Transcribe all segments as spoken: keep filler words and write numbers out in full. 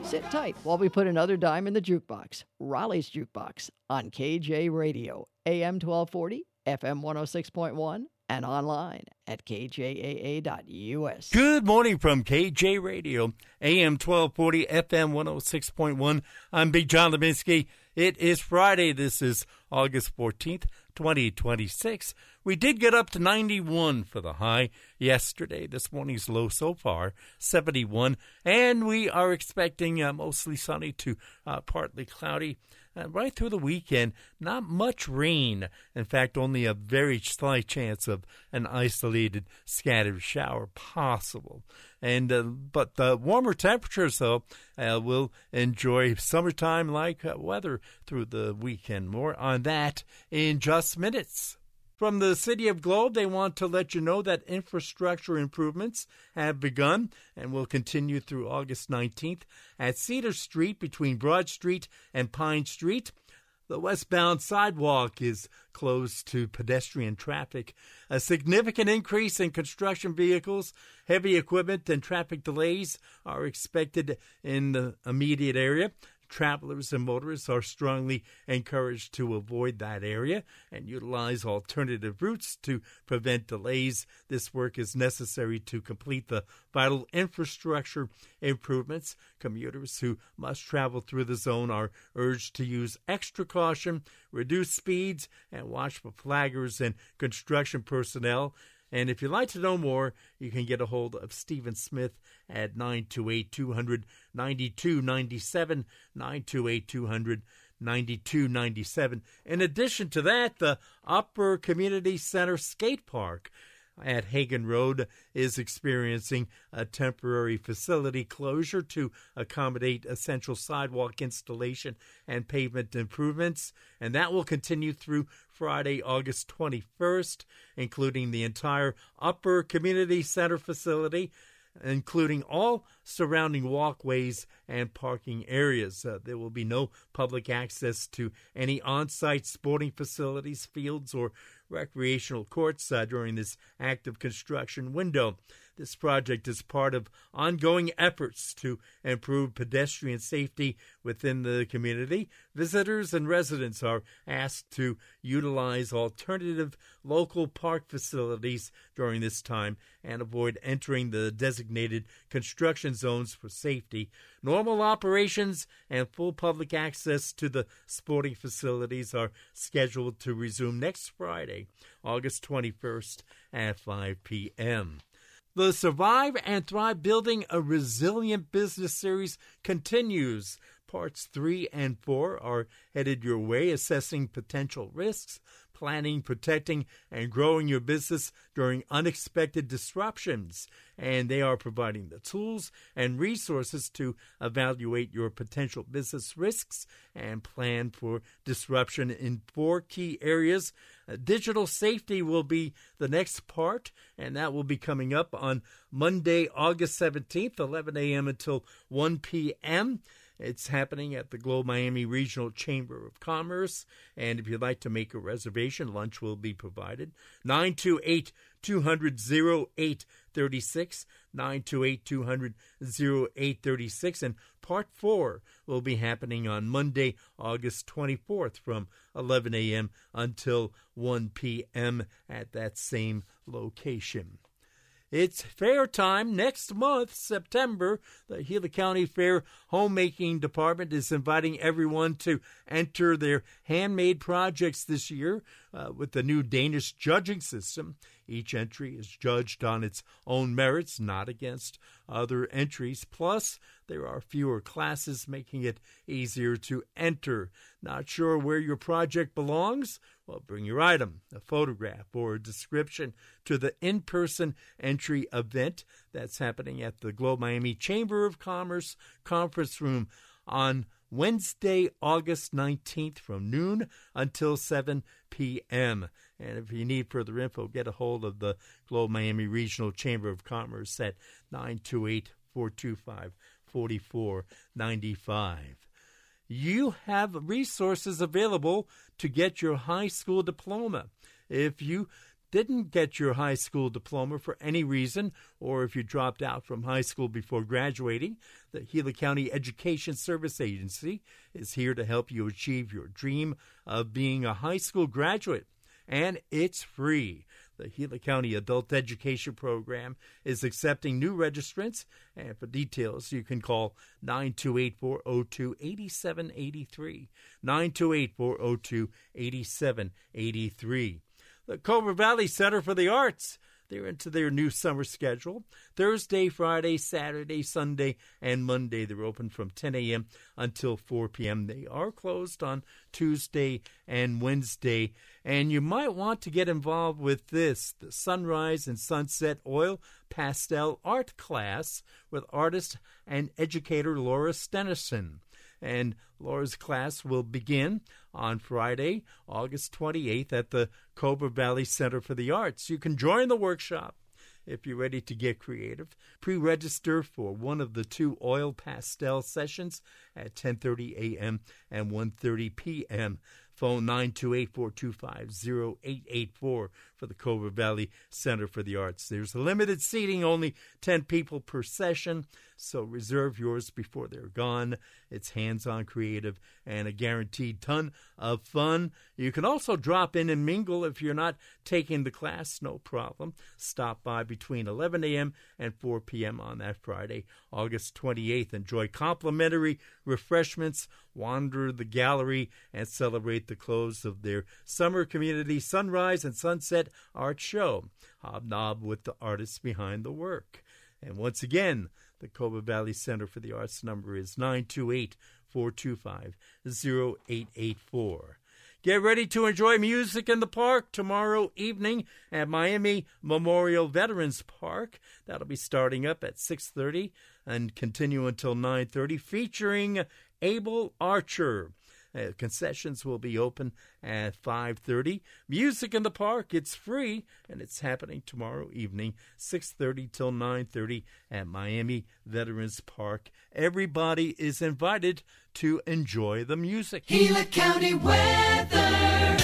Sit tight while we put another dime in the jukebox. Raleigh's Jukebox on K J Radio, A M twelve forty, F M one oh six point one, and online at K J A A dot U S. Good morning from K J Radio, A M twelve forty, F M one oh six point one. I'm Big John Levinsky. It is Friday. This is August fourteenth, twenty twenty-six. We did get up to ninety-one for the high yesterday. This morning's low so far, seventy-one. And we are expecting uh, mostly sunny to uh, partly cloudy. Uh, right through the weekend, not much rain. In fact, only a very slight chance of an isolated scattered shower possible. And uh, but the warmer temperatures, though, uh, will enjoy summertime-like uh, weather through the weekend. More on that in just minutes. From the City of Globe, they want to let you know that infrastructure improvements have begun and will continue through August nineteenth at Cedar Street between Broad Street and Pine Street. The westbound sidewalk is closed to pedestrian traffic. A significant increase in construction vehicles, heavy equipment, and traffic delays are expected in the immediate area. Travelers and motorists are strongly encouraged to avoid that area and utilize alternative routes to prevent delays. This work is necessary to complete the vital infrastructure improvements. Commuters who must travel through the zone are urged to use extra caution, reduce speeds, and watch for flaggers and construction personnel. And if you'd like to know more, you can get a hold of Stephen Smith at nine two eight, two hundred, ninety-two ninety-seven, nine two eight, two hundred, ninety-two ninety-seven. In addition to that, the Upper Community Center Skate Park at Hagen Road is experiencing a temporary facility closure to accommodate essential sidewalk installation and pavement improvements, and that will continue through Friday, August twenty-first, including the entire Upper Community Center facility, including all surrounding walkways and parking areas. Uh, there will be no public access to any on-site sporting facilities, fields, or recreational courts uh, during this active construction window. This project is part of ongoing efforts to improve pedestrian safety within the community. Visitors and residents are asked to utilize alternative local park facilities during this time and avoid entering the designated construction zones for safety. Normal operations and full public access to the sporting facilities are scheduled to resume next Friday, August twenty-first at five p.m. The Survive and Thrive Building a Resilient Business series continues. Parts three and four are headed your way, assessing potential risks, planning, protecting, and growing your business during unexpected disruptions. And they are providing the tools and resources to evaluate your potential business risks and plan for disruption in four key areas. Uh, digital safety will be the next part, and that will be coming up on Monday, August seventeenth, eleven a.m. until one p.m., It's happening at the Globe Miami Regional Chamber of Commerce. And if you'd like to make a reservation, lunch will be provided. nine two eight, two hundred, oh eight three six, nine two eight, two hundred, oh eight three six. And part four will be happening on Monday, August twenty-fourth from eleven a.m. until one p.m. at that same location. It's fair time next month, September. The Gila County Fair Homemaking Department is inviting everyone to enter their handmade projects this year uh, with the new Danish judging system. Each entry is judged on its own merits, not against other entries. Plus, there are fewer classes, making it easier to enter. Not sure where your project belongs? Well, bring your item, a photograph, or a description to the in-person entry event that's happening at the Globe Miami Chamber of Commerce Conference Room on Wednesday, August nineteenth from noon until seven p.m. And if you need further info, get a hold of the Globe Miami Regional Chamber of Commerce at nine two eight, four two five, four four nine five. You have resources available to get your high school diploma. If you didn't get your high school diploma for any reason, or if you dropped out from high school before graduating, the Gila County Education Service Agency is here to help you achieve your dream of being a high school graduate. And it's free. The Gila County Adult Education Program is accepting new registrants, and for details, you can call nine two eight, four oh two, eight seven eight three, nine two eight, four oh two, eight seven eight three. The Cobra Valley Center for the Arts, they're into their new summer schedule. Thursday, Friday, Saturday, Sunday, and Monday, they're open from ten a.m. until four p.m. They are closed on Tuesday and Wednesday. And you might want to get involved with this, the Sunrise and Sunset Oil Pastel Art Class with artist and educator Laura Stenison. And Laura's class will begin on Friday, August twenty-eighth at the Cobra Valley Center for the Arts. You can join the workshop if you're ready to get creative. Pre-register for one of the two oil pastel sessions at ten thirty a.m. and one thirty p.m. Phone nine two eight, four two five, zero eight eight four for the Cobra Valley Center for the Arts. There's limited seating, only ten people per session, so reserve yours before they're gone. It's hands-on, creative, and a guaranteed ton of fun. You can also drop in and mingle if you're not taking the class, no problem. Stop by between eleven a.m. and four p.m. on that Friday, August twenty-eighth. Enjoy complimentary refreshments, wander the gallery, and celebrate the close of their Summer Community Sunrise and Sunset Art Show. Hobnob with the artists behind the work. And once again, the Cobra Valley Center for the Arts number is nine two eight, four two five, zero eight eight four. Get ready to enjoy music in the park tomorrow evening at Miami Memorial Veterans Park. That'll be starting up at six thirty and continue until nine thirty, featuring Abel Archer. Uh, concessions will be open at five thirty. Music in the park, it's free, and it's happening tomorrow evening, six thirty till nine thirty at Miami Veterans Park. Everybody is invited to enjoy the music. Gila County weather.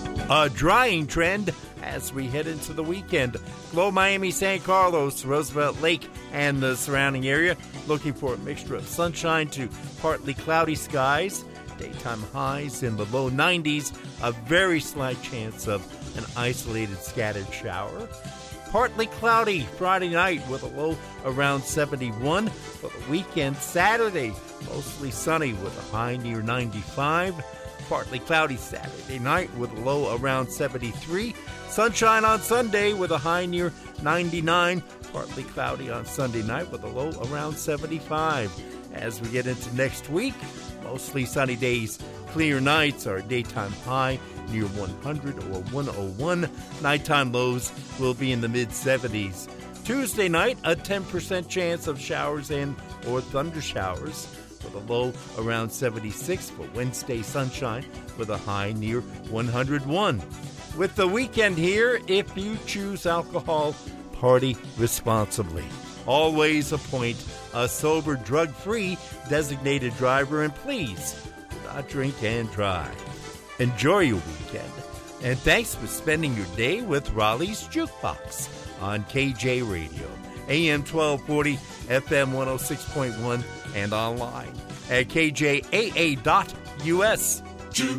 A drying trend as we head into the weekend. Glow Miami, San Carlos, Roosevelt Lake, and the surrounding area. Looking for a mixture of sunshine to partly cloudy skies. Daytime highs in the low nineties. A very slight chance of an isolated scattered shower. Partly cloudy Friday night with a low around seventy-one. For the weekend, Saturday, mostly sunny with a high near ninety-five. Partly cloudy Saturday night with a low around seventy-three. Sunshine on Sunday with a high near ninety-nine. Partly cloudy on Sunday night with a low around seventy-five. As we get into next week, mostly sunny days, clear nights, our daytime high near one hundred or one oh one. Nighttime lows will be in the mid-seventies. Tuesday night, a ten percent chance of showers and or thunder showers with a low around seventy-six. For Wednesday, sunshine with a high near one hundred one. With the weekend here, if you choose alcohol, party responsibly. Always appoint a sober, drug-free designated driver, and please do not drink and drive. Enjoy your weekend, and thanks for spending your day with Raleigh's Jukebox on K J Radio, A M twelve forty, F M one oh six point one, and online at K J A A dot U S. Jukebox